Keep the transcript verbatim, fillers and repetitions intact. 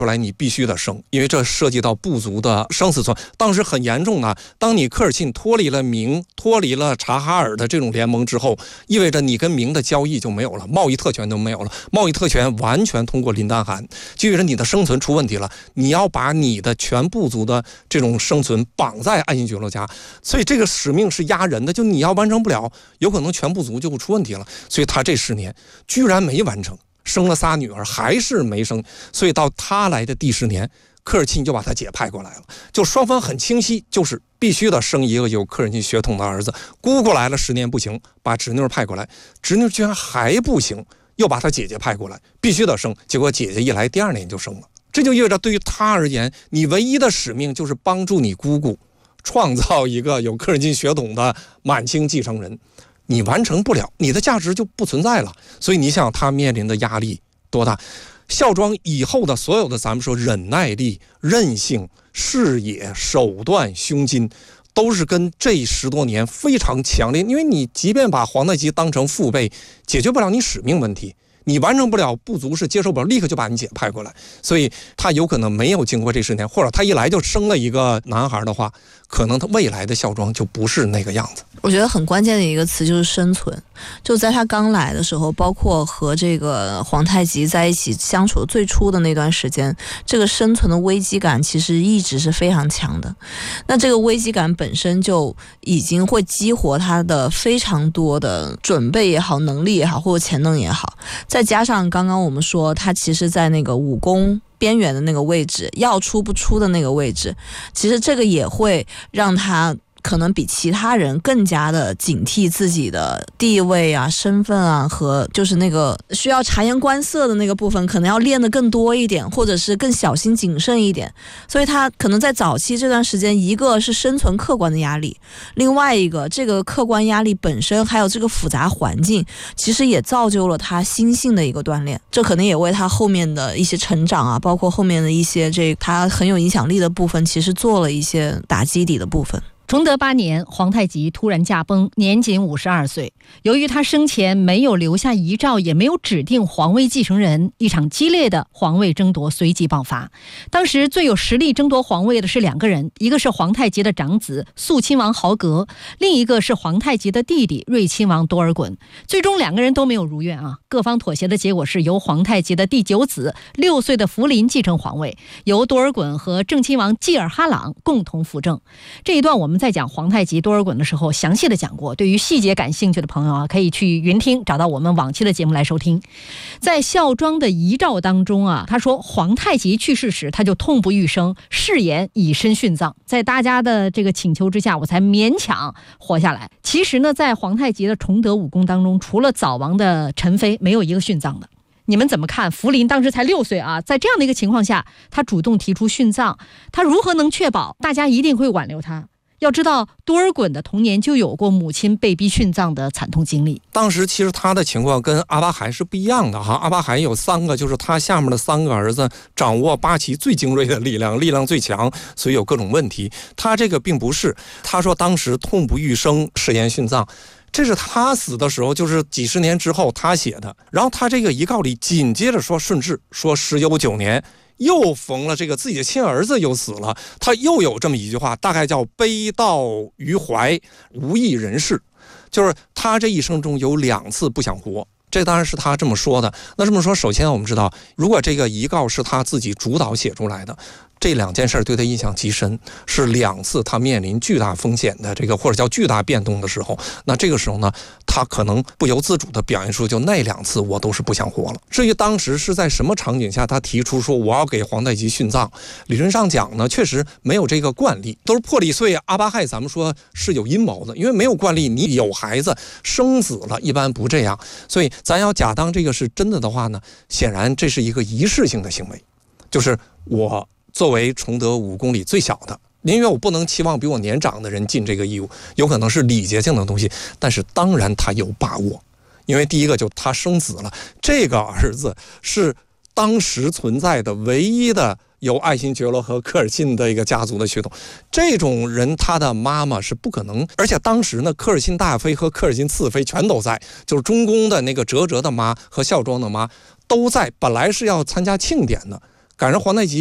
出来你必须得生，因为这涉及到部族的生死存。当时很严重的，当你科尔沁脱离了明，脱离了察哈尔的这种联盟之后，意味着你跟明的交易就没有了，贸易特权都没有了，贸易特权完全通过林丹汗，就意味着你的生存出问题了。你要把你的全部族的这种生存绑在爱新觉罗家，所以这个使命是压人的，就你要完成不了，有可能全部族就会出问题了。所以他这十年居然没完成。生了仨女儿还是没生，所以到他来的第十年，科尔沁就把他姐派过来了，就双方很清晰，就是必须得生一个有科尔沁血统的儿子。姑姑来了十年不行，把侄女派过来，侄女居然还不行，又把他姐姐派过来，必须得生。结果姐姐一来，第二年就生了。这就意味着对于他而言，你唯一的使命就是帮助你姑姑创造一个有科尔沁血统的满清继承人。你完成不了，你的价值就不存在了。所以你想他面临的压力多大？孝庄以后的所有的咱们说忍耐力、韧性、视野、手段、胸襟，都是跟这十多年非常强烈。因为你即便把皇太极当成父辈，解决不了你使命问题，你完成不了，部族是接受不了，立刻就把你姐派过来。所以他有可能没有经过这十年，或者他一来就生了一个男孩的话，可能他未来的孝庄就不是那个样子。 我觉得很关键的一个词就是生存。就在他刚来的时候，包括和这个皇太极在一起相处最初的那段时间，这个生存的危机感其实一直是非常强的。那这个危机感本身就已经会激活他的非常多的准备也好，能力也好，或者潜能也好。再加上刚刚我们说他其实在那个武功边缘的那个位置，要出不出的那个位置，其实这个也会让他可能比其他人更加的警惕自己的地位啊、身份啊，和就是那个需要察言观色的那个部分，可能要练得更多一点，或者是更小心谨慎一点。所以他可能在早期这段时间，一个是生存客观的压力，另外一个这个客观压力本身还有这个复杂环境，其实也造就了他心性的一个锻炼。这可能也为他后面的一些成长啊，包括后面的一些这他很有影响力的部分，其实做了一些打基底的部分。 崇德八年，皇太极突然驾崩，年仅五十二岁。由于他生前没有留下遗诏，也没有指定皇位继承人，一场激烈的皇位争夺随即爆发。当时最有实力争夺皇位的是两个人，一个是皇太极的长子肃亲王豪格，另一个是皇太极的弟弟睿亲王多尔衮。最终两个人都没有如愿啊，各方妥协的结果是由皇太极的第九子六岁的福临继承皇位，由多尔衮和正亲王济尔哈朗共同辅政。这一段我们在讲皇太极多尔衮的时候详细的讲过，对于细节感兴趣的朋友啊，可以去云听找到我们往期的节目来收听。在孝庄的遗诏当中啊，他说皇太极去世时他就痛不欲生，誓言以身殉葬，在大家的这个请求之下我才勉强活下来。其实呢，在皇太极的崇德武功当中，除了早亡的陈妃，没有一个殉葬的。你们怎么看？福临当时才六岁啊，在这样的一个情况下，他主动提出殉葬，他如何能确保大家一定会挽留他？要知道多尔衮的童年就有过母亲被逼殉葬的惨痛经历。 当时其实他的情况跟阿巴亥是不一样的哈，阿巴亥有三个，就是他下面的三个儿子掌握八旗最精锐的力量，力量最强，所以有各种问题。他这个并不是，他说当时痛不欲生，誓言殉葬。这是他死的时候，就是几十年之后他写的。然后他这个遗告里紧接着说顺治，说十有九年又逢了这个自己的亲儿子又死了，他又有这么一句话，大概叫悲悼于怀，无益人世，就是他这一生中有两次不想活。这当然是他这么说的。那这么说，首先我们知道，如果这个遗告是他自己主导写出来的，这两件事对他印象极深，是两次他面临巨大风险的这个或者叫巨大变动的时候，那这个时候呢，他可能不由自主地表现出就那两次我都是不想活了。至于当时是在什么场景下他提出说我要给皇太极殉葬，理论上讲呢，确实没有这个惯例，都是破例。所以阿巴亥咱们说是有阴谋的，因为没有惯例，你有孩子生子了一般不这样，所以咱要假当这个是真的的话呢，显然这是一个仪式性的行为，就是我作为崇德五公里最小的，因为我不能期望比我年长的人尽这个义务，有可能是礼节性的东西，但是当然他有把握，因为第一个就他生子了，这个儿子是当时存在的唯一的有爱新觉罗和科尔沁的一个家族的血统，这种人他的妈妈是不可能，而且当时呢，科尔沁大妃和科尔沁次妃全都在，就是中宫的那个哲哲的妈和孝庄的妈都在，本来是要参加庆典的。 赶上皇太极